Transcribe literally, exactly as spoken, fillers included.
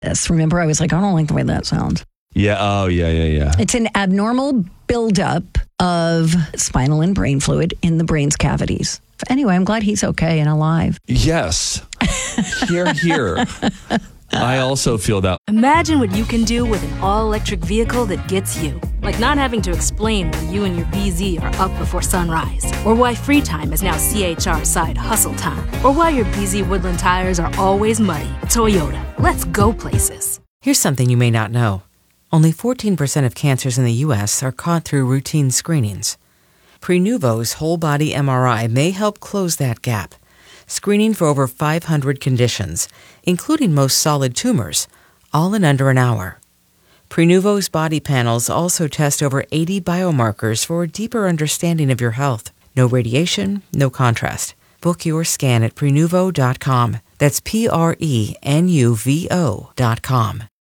This. Remember, I was like, I don't like the way that sounds. Yeah. Oh, yeah, yeah, yeah. It's an abnormal buildup of spinal and brain fluid in the brain's cavities. Anyway, I'm glad he's okay and alive. Yes. Here, here. I also feel that. Imagine what you can do with an all-electric vehicle that gets you. Like not having to explain why you and your B Z are up before sunrise. Or why free time is now C H R side hustle time. Or why your B Z Woodland tires are always muddy. Toyota, let's go places. Here's something you may not know. Only fourteen percent of cancers in the U S are caught through routine screenings. Prenuvo's whole-body M R I may help close that gap, screening for over five hundred conditions, including most solid tumors, all in under an hour. Prenuvo's body panels also test over eighty biomarkers for a deeper understanding of your health. No radiation, no contrast. Book your scan at Prenuvo dot com. That's P R E N U V O dot com.